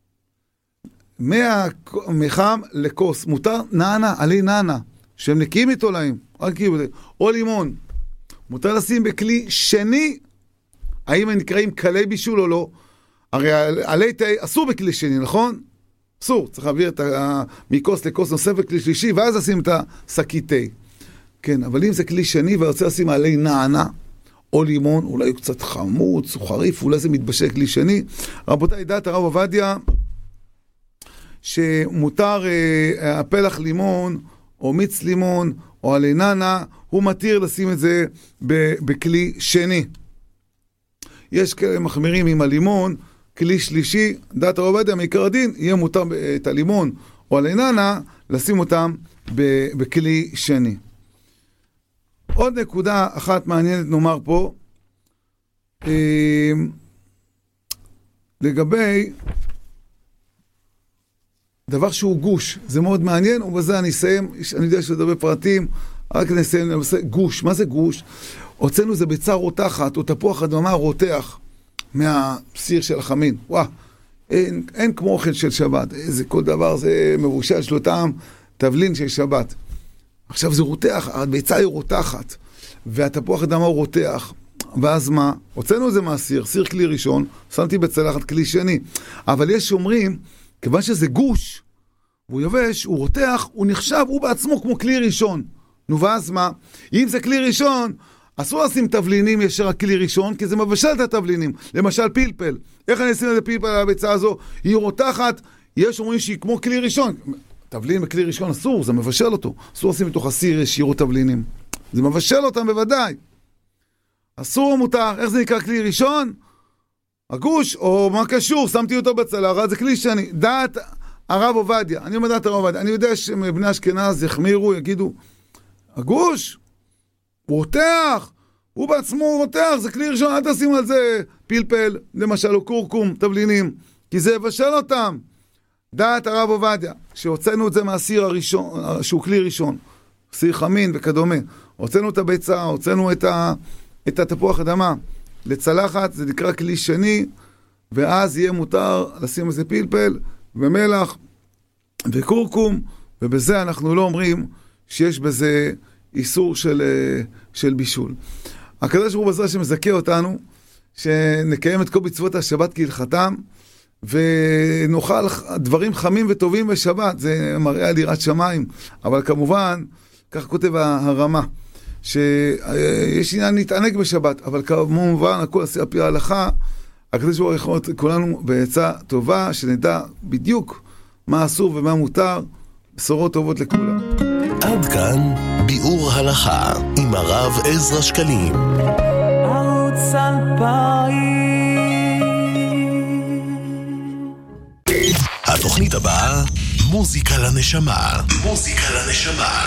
[SPEAKER 1] מהחם לכוס, מותר נענה, עלי נענה, שהם נקיים איתו להם, או לימון, מותר לשים בכלי שני, האם הם נקראים קלי בישול או לא? הרי עלי תה אסור בכלי שני, נכון? אסור, צריך להעביר מכוס לכוס נוספת כלי שלישי, ואז לשים את השקית תה. כן, אבל אם זה כלי שני ורוצה לשים עלי נענה, או לימון, אולי הוא קצת חמוץ, הוא חריף, אולי זה מתבשל כלי שני. רבותיי, דעת הרב עובדיה, שמותר הפלח לימון, או מיץ לימון, או עלי נענה, הוא מתיר לשים את זה בכלי שני. יש כאלה מחמירים עם הלימון, כלי שלישי, דעת הרב עובדיה מעיקר הדין, יהיה מותר את הלימון או עלי נענה, לשים אותם בכלי שני. עוד נקודה אחת מעניינת נאמר פה, לגבי דבר שהוא גוש, זה מאוד מעניין, ובזה אני אסיים, אני יודע שזה הרבה פרטים, רק נסיים, גוש, מה זה גוש? הוצאנו זה ביצה רותחת, או תפוח אדמה רותח, מהסיר של החמין, וואה, אין כמו אוכל של שבת, זה כל דבר זה מבושל של אותם תבלין של שבת. עכשיו זה רותח, הביצה היא רותחת, והתפוח אדמה הוא רותח, ואז מה? הוצאנו את זה מהסיר, סיר כלי ראשון, שמתי בצלחת כלי שני, אבל יש שאומרים, כיוון שזה גוש, והוא יבש, הוא רותח, הוא נחשב, הוא בעצמו כמו כלי ראשון. נו, ואז מה? אם זה כלי ראשון, אסור לשים תבלינים ישר הכלי ראשון, כי זה מבשל את התבלינים. למשל פלפל. איך אני אשים את הפלפל על הביצה הזו? היא רותחת, יש אומרים שהיא כמו כלי ראשון. תבלין בכלי ראשון אסור, זה מבשל אותו. אסור לשים מתוך הסיר ישירות תבלינים. זה מבשל אותם בוודאי. אסור או מותר, איך זה נקרא כלי ראשון? הגוש, או מה קשור, שמתי אותו בצלחת, זה כלי שני. דעת הרב עובדיה, אני אומר דעת הרב עובדיה, אני יודע שבני אשכנז יחמירו, יגידו, הגוש, הוא רותח, הוא בעצמו רותח, זה כלי ראשון, אל תשים על זה פלפל, למשל, או קורקום, תבלינים, כי זה יבשל אותם. דעת הרב עובדיה, שהוצאנו את זה מהסיר הראשון, שהוא כלי ראשון, סיר חמין וכדומה, הוצאנו את הביצה, הוצאנו את התפוח אדמה, לצלחת, זה נקרא כלי שני, ואז יהיה מותר לשים איזה פלפל ומלח וקורקום, ובזה אנחנו לא אומרים שיש בזה איסור של בישול. הקדוש ברוך הוא בעזרת השם מזכה אותנו, שנקיים את כל מצוות השבת כהלכתם, ונאכל דברים חמים וטובים בשבת, זה מראה על יראת שמיים, אבל כמובן, כך כותב הרמה, שיש עניין להתענג בשבת, אבל כמובן, הכל עשי על פי ההלכה, הקדוש ברוך הוא כולנו בעצה טובה, שנדע בדיוק מה אסור ומה מותר, בשורות טובות לכולם.
[SPEAKER 2] עד כאן ביאור הלכה עם הרב עזרא שקלים. ערוץ 2000. התוכנית הבאה, מוזיקה לנשמה. מוזיקה לנשמה.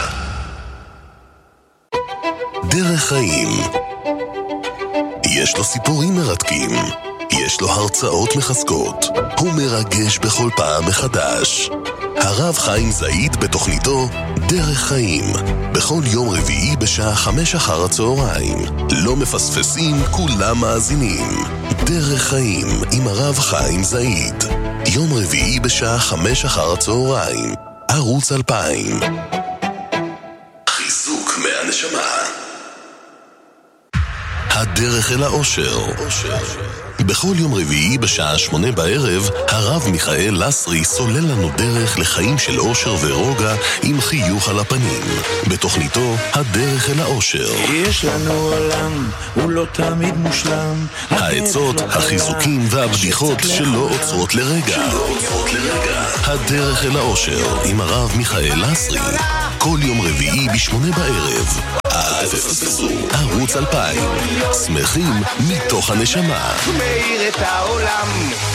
[SPEAKER 2] דרך חיים. יש לו סיפורים מרתקים, יש לו הרצאות מחזקות, הוא מרגש בכל פעם מחדש. הרב חיים זעיד בתוכניתו דרך חיים, בכל יום רביעי בשעה 5 אחר הצהריים. לא מפספסים, כולם מאזינים. דרך חיים עם הרב חיים זעיד, יום רביעי בשעה 5 אחר הצהריים, ערוץ 2000. חיזוק מהנשמה. הדרך אל האושר. בכל יום רביעי בשעה 8 בערב, הרב מיכאל לסרי סולל לנו דרך לחיים של אושר ורוגע עם חיוך על הפנים. בתוכניתו הדרך אל האושר.
[SPEAKER 3] יש לנו עולם, הוא לא תמיד מושלם.
[SPEAKER 2] העצות, החיזוקים והבדיחות שלא עוצרות לרגע. הדרך אל האושר עם הרב מיכאל לסרי. כל יום רביעי ב8 בערב. אל תפספסו, ערוץ 2000. שמחים מתוך הנשמה.
[SPEAKER 3] מאיר את העולם.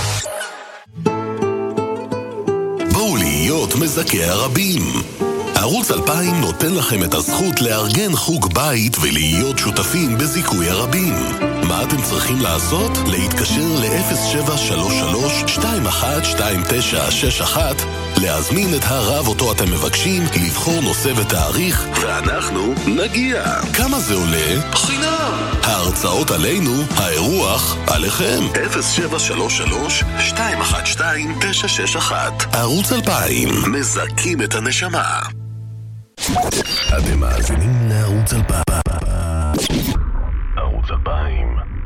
[SPEAKER 2] בואו להיות מזכי הרבים. ערוץ 2000 נותן לכם את הזכות לארגן חוג בית ולהיות שותפים בזיכוי הרבים. מה אתם צריכים לעשות? להתקשר ל-070-33-212961, להזמין את הרב אותו אתם מבקשים, לבחור נושא ותאריך, ואנחנו נגיע. כמה זה עולה? חינם. ההרצאות עלינו, האירוח עליכם. 070-33-212961. ערוץ 2000, מזכים את הנשמה. אתם מאזינים לערוץ 2000. ערוץ 2000